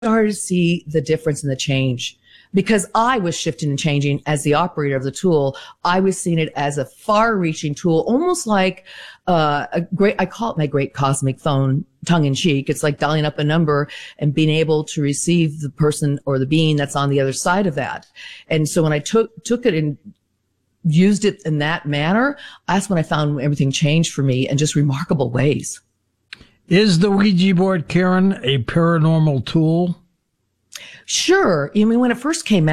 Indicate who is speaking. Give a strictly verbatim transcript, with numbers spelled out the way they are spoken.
Speaker 1: started to see the difference in the change because I was shifting and changing as the operator of the tool. I was seeing it as a far-reaching tool, almost like uh, a great, I call it my great cosmic phone, tongue in cheek. It's like dialing up a number and being able to receive the person or the being that's on the other side of that. And so when I took, took it and used it in that manner, that's when I found everything changed for me in just remarkable ways.
Speaker 2: Is the Ouija board, Karen, a paranormal tool?
Speaker 1: Sure. I mean, when it first came out,